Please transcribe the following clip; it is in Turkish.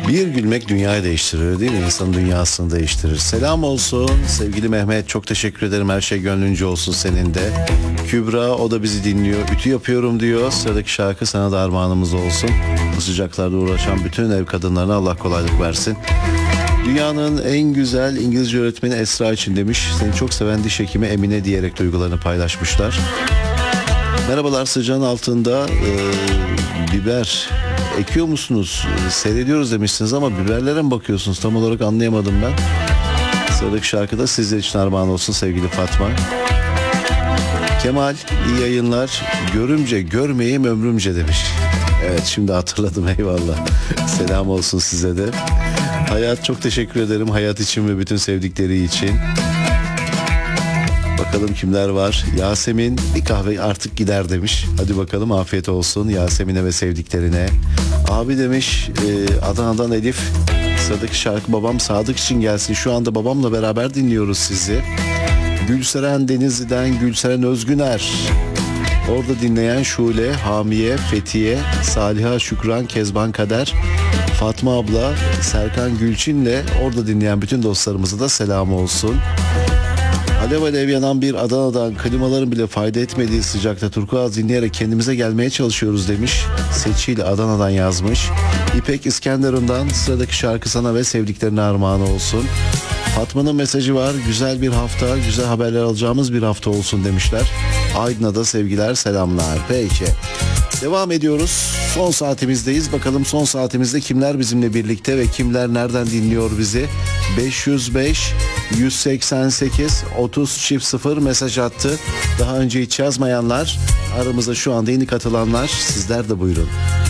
Bir gülmek dünyayı değiştirir değil mi? İnsanın dünyasını değiştirir. Selam olsun sevgili Mehmet, çok teşekkür ederim. Her şey gönlünce olsun senin de. Kübra, o da bizi dinliyor. Ütü yapıyorum diyor. Sıradaki şarkı sana da armağanımız olsun. Bu sıcaklarda uğraşan bütün ev kadınlarına Allah kolaylık versin. Dünyanın en güzel İngilizce öğretmeni Esra için demiş. Seni çok seven diş hekimi Emine diyerek duygularını paylaşmışlar. Merhabalar, sıcağın altında biber ekiyor musunuz? Seyrediyoruz demişsiniz ama biberlere mi bakıyorsunuz? Tam olarak anlayamadım ben. Sıradaki şarkı da sizler için armağan olsun sevgili Fatma. Kemal, iyi yayınlar. Görümce görmeyeyim ömrümce demiş. Evet, şimdi hatırladım, eyvallah. Selam olsun size de. Hayat, çok teşekkür ederim hayat için ve bütün sevdikleri için. Bakalım kimler var. Yasemin, bir kahve artık gider demiş. Hadi bakalım, afiyet olsun Yasemin'e ve sevdiklerine. Abi demiş Adana'dan Elif. Sıradaki şarkı babam Sadık için gelsin. Şu anda babamla beraber dinliyoruz sizi. Gülseren Denizli'den Gülseren Özgüner. Orada dinleyen Şule, Hamiye, Fethiye, Saliha, Şükran, Kezban Kader, Fatma abla, Serkan Gülçin'le orada dinleyen bütün dostlarımıza da selam olsun. Alev alev yanan bir Adana'dan, klimaların bile fayda etmediği sıcakta turkuaz dinleyerek kendimize gelmeye çalışıyoruz demiş. Seçil Adana'dan yazmış. İpek İskenderun'dan sıradaki şarkı sana ve sevdiklerine armağan olsun. Fatma'nın mesajı var. Güzel bir hafta, güzel haberler alacağımız bir hafta olsun demişler. Aydın'a da sevgiler, selamlar. Peki. Devam ediyoruz. Son saatimizdeyiz. Bakalım son saatimizde kimler bizimle birlikte ve kimler nereden dinliyor bizi? 505 188 30 0 mesaj attı. Daha önce hiç yazmayanlar, aramıza şu anda yeni katılanlar, sizler de buyurun.